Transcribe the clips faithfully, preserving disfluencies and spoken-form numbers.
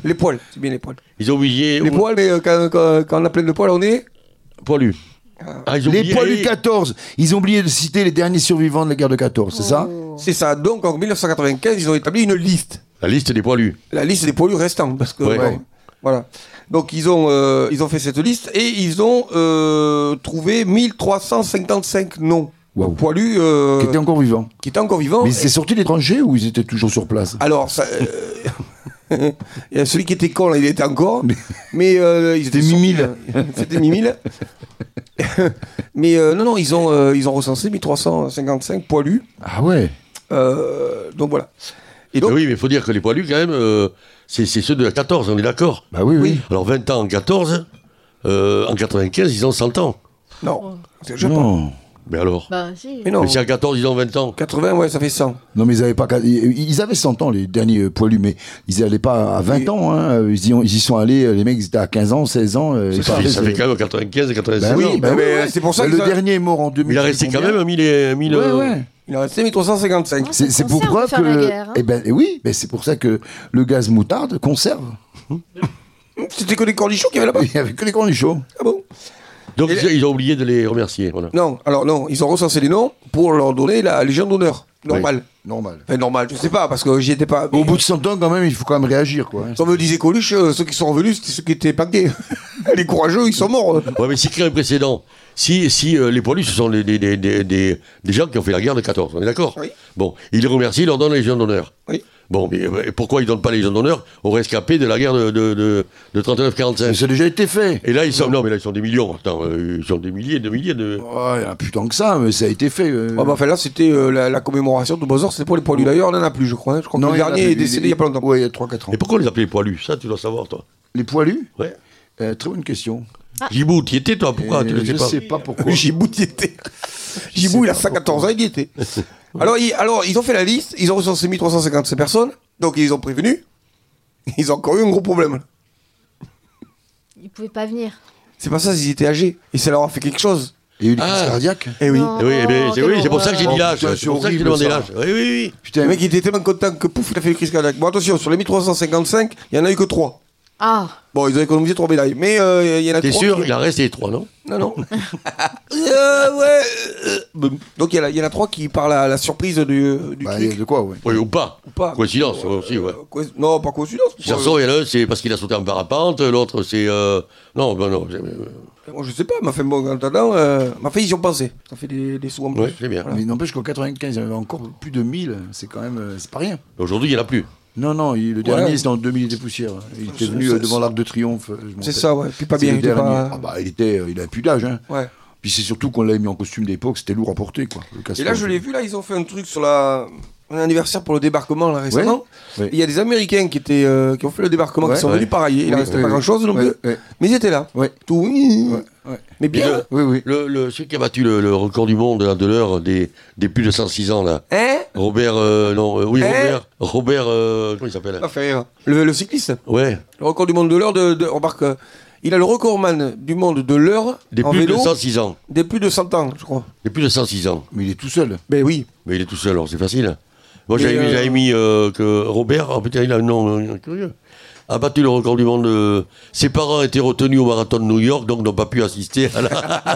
Les poils, c'est bien les poils. Ils ont oublié... Les poils, mais euh, quand, quand, quand on a plein de poils, on est... Poilus. Ah, ils ont les oublié... poilus quatorze. Ils ont oublié de citer les derniers survivants de la guerre de quatorze, c'est oh. ça? C'est ça. Donc, en dix-neuf cent quatre-vingt-quinze, ils ont établi une liste. La liste des poilus. La liste des poilus restants, parce que... Ouais. Bon, voilà. Donc, ils ont, euh, ils ont fait cette liste et ils ont euh, trouvé mille trois cent cinquante-cinq noms. Wow. Poilus... Euh, qui étaient encore vivants. Qui étaient encore vivants. Mais c'est sorti de l'étranger ou ils étaient toujours sur place? Alors, ça... Euh, il y a celui qui était con, là, il était encore. Mais euh, ils étaient C'était Mimile. C'était Mimile. Mais euh, non, non, ils ont, euh, ils ont recensé mille trois cent cinquante-cinq poilus. Ah ouais. Euh, donc voilà. Et donc, mais oui, mais il faut dire que les poilus, quand même, euh, c'est, c'est ceux de la quatorze, on est d'accord? Bah oui, oui. Alors vingt ans en quatorze, euh, en quatre-vingt-quinze, ils ont cent ans. Non, c'est déjà non. Pas. Mais alors bah, si. Mais non. Mais si à quatorze, ils ont vingt ans. quatre-vingts, ouais, ça fait cent. Non, mais ils avaient pas. Ils avaient cent ans, les derniers poilus, mais ils n'allaient pas à vingt oui. ans. Hein. Ils, y ont, ils y sont allés, les mecs, ils étaient à quinze ans, seize ans. C'est ça, fait, ça fait quand même quatre-vingt-quinze, quatre-vingt-seize bah oui, ans. Bah bah oui, mais c'est pour ça bah, que le dernier est mort en deux mille. Il a resté quand même un mille. mille ouais, ouais. Il a resté mille trois cent cinquante-cinq. C'est, c'est pour preuve que. Hein. Eh ben, oui, ben c'est pour ça que le gaz moutarde conserve. C'était que les cornichons qu'il y avait là-bas. Il n'y avait que les cornichons. Ah bon? Donc ils, les... ils ont oublié de les remercier. Voilà. Non, alors non, ils ont recensé les noms pour leur donner la Légion d'honneur. Normal. Oui, normal. Enfin, normal, je sais pas, parce que j'y étais pas. Mais... Au bout de cent ans, quand même, il faut quand même réagir, quoi. Comme me disait Coluche, euh, ceux qui sont revenus, c'était ceux qui étaient paqués. Les courageux, ils sont morts. Ouais, mais c'est écrit un précédent. Si, si euh, les poilus, ce sont des, des, des, des, des, des gens qui ont fait la guerre de quatorze, on est d'accord? Oui. Bon, ils les remercient, ils leur donnent la Légion d'honneur. Oui. Bon, mais euh, pourquoi ils ne donnent pas la Légion d'honneur aux rescapés de la guerre de, de, de, de trente-neuf quarante-cinq? Mais ça a déjà été fait. Et là, ils sont, non, mais là, ils sont des millions. Attends, euh, ils sont des milliers, des milliers de. Ouais, il y en a plus tant que ça, mais ça a été fait. Euh... Ouais, bah, enfin, là, c'était euh, la, la commémoration de Bozor, c'était pour les poilus. D'ailleurs, on n'en a plus, je crois. Hein. Je crois non, que le dernier est décédé il y a pas longtemps. Ouais, il y a trois quatre ans. Et pourquoi on les appelait les poilus? Ça, tu dois savoir, toi. Les poilus? Ouais. Euh, très bonne question. Ah. Gibou, tu y étais, toi? Pourquoi euh, tu le sais je pas? Je sais pas pourquoi. Gibou, tu y étais. Gibou, il a cent quatorze ans, il y était. alors, il, alors, ils ont fait la liste, ils ont recensé mille trois cent cinquante-sept personnes, donc ils ont prévenu. Ils ont encore eu un gros problème. Ils pouvaient pas venir. C'est pas ça, ils étaient âgés. Et ça leur a fait quelque chose. Il y a eu des crises cardiaques. Eh oui. Non, oui, mais c'est, oui, c'est pour ça que j'ai dit l'âge. Oh, c'est pour ça que j'ai demandé l'âge. Oui, oui, oui. Putain, le mec, il était tellement content que pouf, il a fait une crise cardiaque. Bon, attention, sur les mille trois cent cinquante-cinq, il y en a eu que trois. Ah. Bon, ils ont économisé trois médailles. Mais il euh, y en a T'es trois. sûr? Qui... Il en reste les trois, non? Non, non. euh, ouais. Euh, donc, il y, y en a trois qui parlent à la surprise du, du bah, truc. De quoi, ouais. Oui, ou pas. Ou pas. Coïncidence, euh, aussi, ouais. Euh, co- non, pas coïncidence. Si ça sort, il y en a un, c'est parce qu'il a sauté en parapente, l'autre, c'est... Euh... Non, ben non. Moi, je sais pas, m'a fait bon, en attendant, euh, m'a fait, ils y ont pensé. Ça fait des, des sous en plus. Oui, c'est bien. Voilà. Mais n'empêche qu'en quatre-vingt-quinze, il y en avait encore plus de mille. C'est quand même... Euh, c'est pas rien. Aujourd'hui, il n'y en a plus. Non, non, il, le ouais. dernier, c'était en deux mille des poussières. Il était venu euh, devant l'Arc de Triomphe. C'est ça, ouais. Puis pas bien, il était pas... Ah bah, il était... Il a plus d'âge, hein. Ouais. Puis c'est surtout qu'on l'avait mis en costume d'époque, c'était lourd à porter, quoi. Le et là, je l'ai vu, là, ils ont fait un truc sur la... un anniversaire pour le débarquement, là, récemment. Ouais. Il y a des Américains qui, étaient, euh, qui ont fait le débarquement, ouais. qui sont ouais. venus pareiller. Il ne oui, restait oui, pas oui. grand-chose non ouais. plus. Ouais. Mais ils étaient là. Ouais. Tout. Ouais. Ouais. Mais bien. Le, oui, oui. Le, le, celui qui a battu le, le record du monde là, de l'heure des, des plus de cent six ans, là. Hein Robert, euh, non, euh, oui, hein Robert, Robert, euh, comment il s'appelle? Enfin, le, le cycliste. Ouais. Le record du monde de l'heure, de, de, remarque, euh, il a le recordman du monde de l'heure Des en plus vélo, de cent six ans. Des plus de cent ans, je crois. Des plus de cent six ans. Mais il est tout seul. Ben oui. Mais il est tout seul, alors c'est facile. Moi, j'avais, euh... mis, j'avais mis euh, que Robert, oh putain, il a un nom euh, curieux, a battu le record du monde. Euh, ses parents étaient retenus au marathon de New York, donc n'ont pas pu assister à la...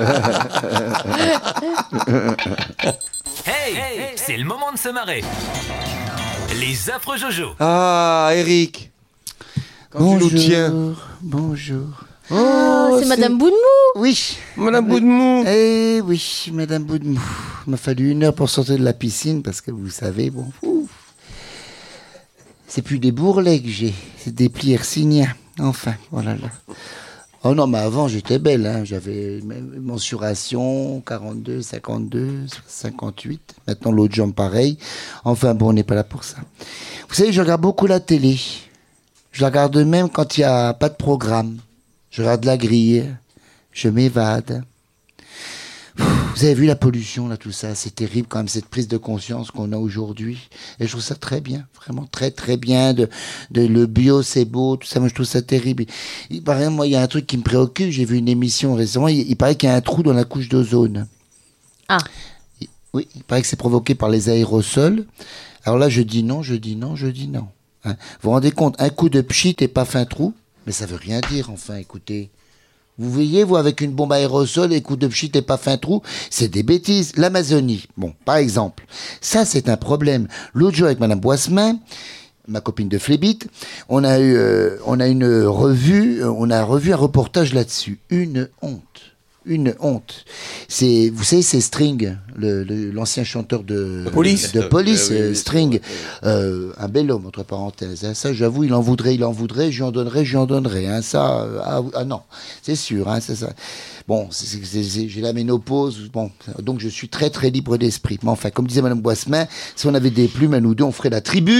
Hey, hey, c'est le moment de se marrer. Les affreux Jojo. Ah, Eric. Quand bonjour, tu nous tiens. Bonjour. Oh, ah, c'est, c'est Madame Boudemou. Oui. Madame Boudemou. Eh oui, Madame Boudemou. Il m'a fallu une heure pour sortir de la piscine parce que vous savez, bon, ouf, c'est plus des bourrelets que j'ai, c'est des plis hercyniens. Enfin, voilà. Là. Oh non, mais avant j'étais belle, hein. J'avais mensuration quarante-deux, cinquante-deux, cinquante-huit. Maintenant l'autre jambe pareil. Enfin bon, on n'est pas là pour ça. Vous savez, je regarde beaucoup la télé. Je la regarde même quand il n'y a pas de programme. Je regarde la grille, je m'évade. Vous avez vu la pollution, là, tout ça, c'est terrible quand même, cette prise de conscience qu'on a aujourd'hui. Et je trouve ça très bien, vraiment très très bien. De, de, le bio, c'est beau, tout ça, moi je trouve ça terrible. Il, par exemple, moi, il y a un truc qui me préoccupe, j'ai vu une émission récemment, il, il paraît qu'il y a un trou dans la couche d'ozone. Ah. Il, oui, il paraît que c'est provoqué par les aérosols. Alors là, je dis non, je dis non, je dis non. Hein. Vous vous rendez compte, un coup de pchit et pas fin trou? Mais ça veut rien dire, enfin, écoutez. Vous voyez, vous, avec une bombe à aérosol et coup de pchit et pas fin trou, c'est des bêtises. L'Amazonie, bon, par exemple, ça, c'est un problème. L'autre jour, avec Madame Boissemin, ma copine de Flébit, on a eu, euh, on a une revue, on a revu un reportage là-dessus. Une honte. Une honte. C'est, vous savez, c'est String, le, le, l'ancien chanteur de Police, de Police, Euh, oui, euh, oui, String, oui. euh, un bel homme entre parenthèses. Hein. Ça, j'avoue, il en voudrait, il en voudrait, je lui en donnerais, je lui en donnerais. Hein. Ça, euh, ah, ah non, c'est sûr. Hein, c'est ça. Bon, c'est, c'est, c'est, c'est, j'ai la ménopause, bon, donc je suis très très libre d'esprit. Mais enfin, comme disait Madame Boissemin, si on avait des plumes à nous deux, on ferait la tribu.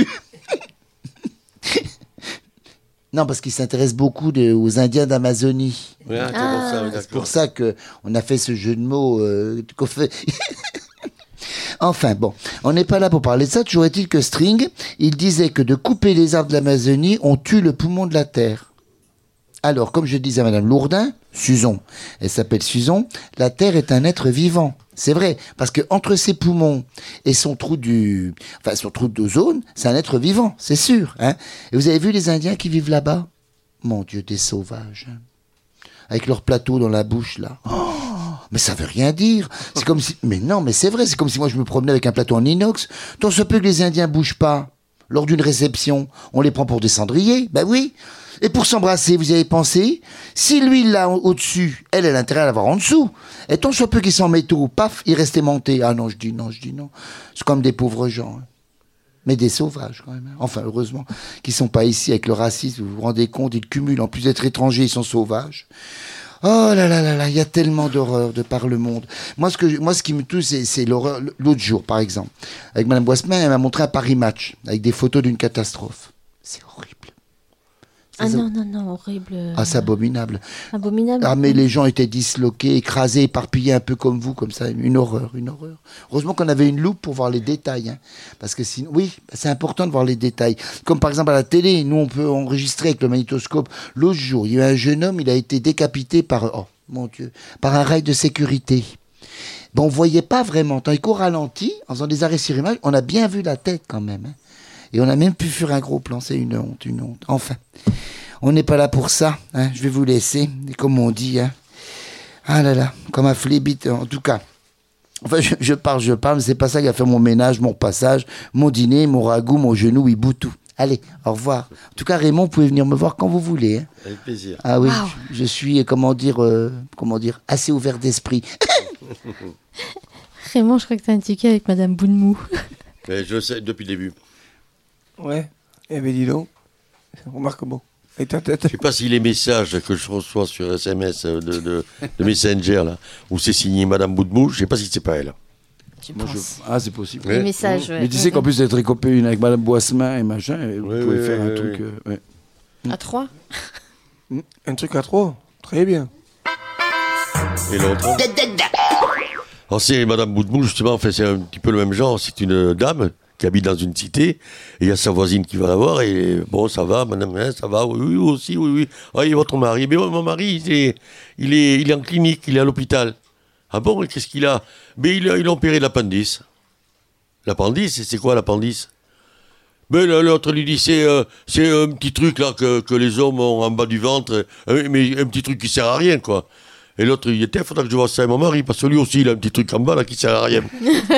Non, parce qu'il s'intéresse beaucoup de, aux Indiens d'Amazonie. Ouais, c'est Ah. pour ça, oui, C'est d'accord. pour ça qu'on a fait ce jeu de mots euh, qu'on fait. Enfin, bon, on n'est pas là pour parler de ça. Toujours est-il que String, il disait que de couper les arbres de l'Amazonie, on tue le poumon de la Terre. Alors, comme je disais à Madame Lourdin, Suzon, elle s'appelle Suzon, la Terre est un être vivant. C'est vrai, parce que entre ses poumons et son trou du, enfin son trou d'ozone, c'est un être vivant, c'est sûr. Hein. Et vous avez vu les Indiens qui vivent là-bas? Mon Dieu, des sauvages, hein. Avec leur plateau dans la bouche là. Oh, mais ça veut rien dire. C'est comme si, mais non, mais c'est vrai, c'est comme si moi je me promenais avec un plateau en inox. Tant se peut que les Indiens bougent pas lors d'une réception, on les prend pour des cendriers. Ben oui. Et pour s'embrasser, vous y avez pensé? Si lui, il l'a au-dessus, elle, elle a intérêt à l'avoir en dessous. Et tant soit peu qu'ils s'en mettent au paf, il restait monté. Ah non, je dis non, je dis non. C'est comme des pauvres gens. Hein. Mais des sauvages, quand même. Hein. Enfin, heureusement qu'ils sont pas ici avec le racisme. Vous vous rendez compte, ils cumulent. En plus d'être étrangers, ils sont sauvages. Oh là là là là, il y a tellement d'horreur de par le monde. Moi, ce, que je- moi, ce qui me touche, c'est, c'est l'horreur. L'autre jour, par exemple, avec Madame Boissemin, elle m'a montré un Paris Match, avec des photos d'une catastrophe. C'est horrible. Ah C'est- non, non, non, horrible. Ah, c'est abominable. Abominable. Ah, mais les gens étaient disloqués, écrasés, éparpillés un peu comme vous, comme ça. Une horreur, une horreur. Heureusement qu'on avait une loupe pour voir les détails. Hein. Parce que sinon, oui, c'est important de voir les détails. Comme par exemple à la télé, nous, on peut enregistrer avec le magnétoscope. L'autre jour, il y a eu un jeune homme, il a été décapité par, oh, mon Dieu, par un rail de sécurité. Bon, on voyait pas vraiment. Tandis qu'au ralenti, en faisant des arrêts sur image, on a bien vu la tête quand même. Hein. Et on a même pu faire un gros plan. C'est une honte, une honte. Enfin, on n'est pas là pour ça. Hein. Je vais vous laisser. Et comme on dit, hein. Ah là là, comme un flébit. En tout cas, enfin, je, je parle, je parle, mais c'est pas ça qui a fait mon ménage, mon passage, mon dîner, mon ragoût, mon genou, tout. Allez, au revoir. En tout cas, Raymond, vous pouvez venir me voir quand vous voulez. Hein. Avec plaisir. Ah oui, Wow. je, je suis, comment dire, euh, comment dire, assez ouvert d'esprit. Raymond, je crois que t'as un ticket avec Madame Boudmou. Mais je le sais depuis le début. Ouais. Eh ben dis donc. Remarquable. Et ta tête. Je sais pas si les messages que je reçois sur S M S de, de, de Messenger, là, où c'est signé Madame Boudmou, je sais pas si c'est pas elle. Tu Moi, je- penses. Ah, c'est possible. Les Ouais. messages, ouais. Mais tu sais qu'en plus d'être récopé une avec Madame Boissemin et machin, vous Oui, pouvez oui, faire oui, un oui, truc. oui. euh, ouais. À trois. Un truc à trois. Très bien. Et l'autre Alors c'est Madame Boudmou, justement, en fait, c'est un petit peu le même genre. C'est une dame qui habite dans une cité, et il y a sa voisine qui va la voir, et bon, ça va, madame, hein, ça va, oui, oui, aussi, oui, oui. Ah, et votre mari? Mais mon mari, il est, il, est, il est en clinique, il est à l'hôpital. Ah bon, et qu'est-ce qu'il a? Mais il a, il a opéré l'appendice. L'appendice, c'est quoi l'appendice? Mais l'autre lui dit, c'est euh, c'est un petit truc là que, que les hommes ont en bas du ventre, euh, mais un petit truc qui sert à rien, quoi. Et l'autre, il était, il faudra que je vois ça à mon mari, parce que lui aussi, il a un petit truc en bas là qui sert à rien.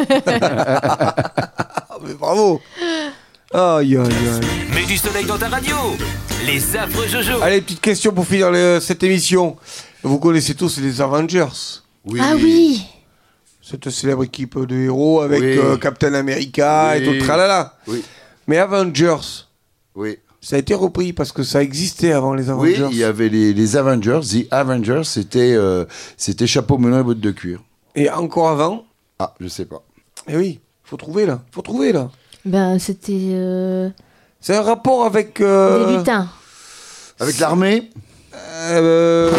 Ah, mais bravo. Aïe, aïe, aïe. Mets du soleil dans ta radio. Les affreux Jojo. Allez, petite question pour finir le- cette émission. Vous connaissez tous les Avengers. Oui. Ah oui. Cette célèbre équipe de héros avec Oui. euh, Captain America et Oui. tout, tralala. Oui. Mais Avengers, Oui. ça a été repris parce que ça existait avant les Oui, Avengers. il y avait les, les Avengers. The Avengers, c'était euh, c'était chapeau melon et bottes de cuir. Et encore avant. Ah, je sais pas. Eh oui, faut trouver là. Faut trouver là. Ben, c'était euh, C'est un rapport avec. euh, des lutins. Avec l'armée. euh,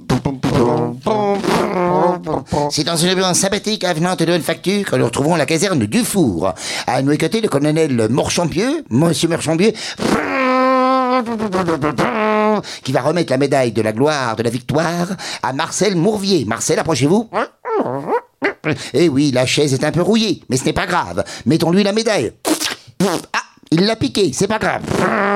C'est dans une ambiance sympathique avenant de bonne facture que nous retrouvons la caserne du Four. À nos côtés, le colonel Morchampieux, Monsieur Morchampieux, qui va remettre la médaille de la gloire, de la victoire, à Marcel Mourvier. Marcel, approchez-vous. Eh oui, la chaise est un peu rouillée, mais ce n'est pas grave. Mettons-lui la médaille. Ah, Il l'a piqué, c'est pas grave.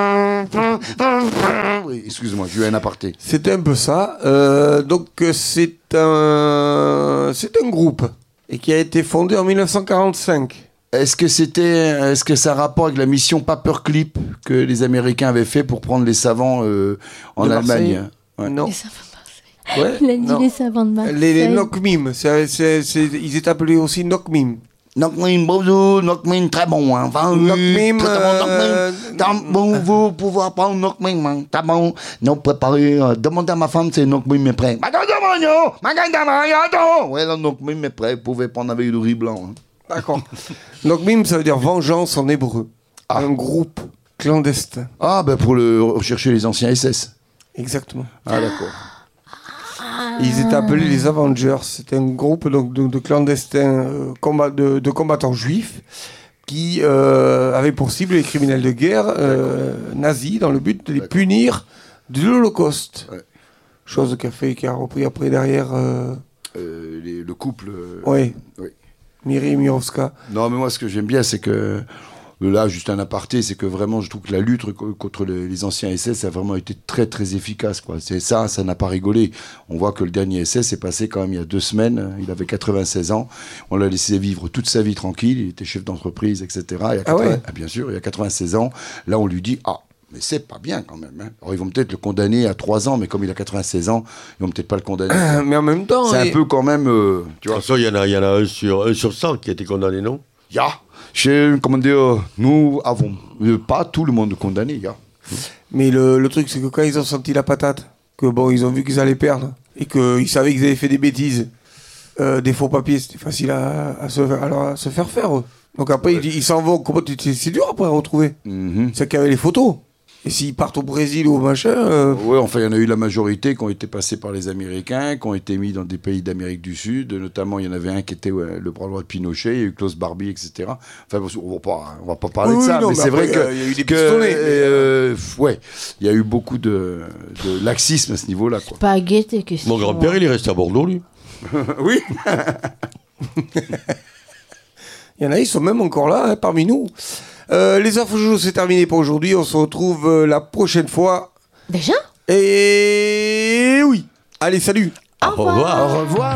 Oui, excuse-moi, j'ai eu un aparté. C'était un peu ça. Euh, donc euh, c'est un, c'est un groupe et qui a été fondé en dix-neuf cent quarante-cinq. Est-ce que c'était, est-ce que ça a rapport avec la mission Paperclip que les Américains avaient fait pour prendre les savants euh, en De Marseille. Allemagne? Ouais. Non. Les savants de Marseille. Ouais, Il a dit non. les savants de Marseille. Les, les Nokmim, c'est, c'est, c'est, ils étaient appelés aussi Nokmim. Nokmin, bonjour, Nokmin, très bon. Hein. Enfin, Nokmin, très, très bon, euh, Nokmin. Tant bon, vous pouvez prendre Nokmin, hein. Très bon. Non, préparez. Euh, demandez à ma femme si Nokmin m'est prêt. Ouais, là, Nokmin m'est prêt. Vous pouvez prendre avec du riz blanc. Hein. D'accord. Nokmim, ça veut dire vengeance en hébreu. Un groupe clandestin. Ah, ben pour le rechercher les anciens S S. Exactement. Ah, d'accord. Ils étaient appelés les Avengers. C'était un groupe donc, de, de clandestins euh, combat, de, de combattants juifs qui euh, avaient pour cible les criminels de guerre euh, nazis dans le but de les D'accord. punir de l'Holocauste. Ouais. Chose qu'a fait, qui a repris après derrière euh, Euh, les- le couple. euh, ouais, oui. Miri Mirovska. Non, mais moi, ce que j'aime bien, c'est que. Là, juste un aparté, c'est que vraiment, je trouve que la lutte co- contre les, les anciens S S a vraiment été très, très efficace, quoi. C'est ça, ça n'a pas rigolé. On voit que le dernier S S est passé quand même il y a deux semaines. Il avait quatre-vingt-seize ans. On l'a laissé vivre toute sa vie tranquille. Il était chef d'entreprise, et cetera. Il y a Ah ouais. quatre-vingts ah, bien sûr, il y a quatre-vingt-seize ans. Là, on lui dit, ah, mais c'est pas bien quand même. Hein. Alors, ils vont peut-être le condamner à trois ans, mais comme il a quatre-vingt-seize ans, ils vont peut-être pas le condamner. Mais en même temps, C'est un et- peu quand même, euh, tu De vois. toute façon, il y en a, il y en a un sur, un sur cent qui a été condamné, non? Ya, chez, comment dire, nous avons euh, pas tout le monde condamné, ya. mais le, le truc, c'est que quand ils ont senti la patate, que bon, ils ont vu qu'ils allaient perdre, et qu'ils savaient qu'ils avaient fait des bêtises, euh, des faux papiers, c'était facile à, à, se, alors, à se faire faire. Eux. Donc après, ils, ils s'en vont. Comment, c'est c'est dur après à retrouver. Mhm. C'est qu'il y avait les photos. Et s'ils partent au Brésil ou au machin. euh, Ouais, enfin, il y en a eu la majorité qui ont été passés par les Américains, qui ont été mis dans des pays d'Amérique du Sud. Notamment, il y en avait un qui était ouais, le bras droit de Pinochet, il y a eu Klaus Barbie, et cetera. Enfin, bon, on va pas, on va pas parler Oui, de ça, oui, non, mais, mais c'est après, vrai que euh, il y a eu des que, pistolets, mais, euh, ouais, il y a eu beaucoup de, de laxisme à ce niveau-là, quoi. Pas à guetter, question. Mon grand-père, il est resté à Bordeaux, lui. Oui. Il y en a, ils sont même encore là, hein, parmi nous. Euh, les infos jojo, c'est terminé pour aujourd'hui. On se retrouve euh, la prochaine fois. Déjà? Et oui. Allez, salut. Au revoir. Au revoir.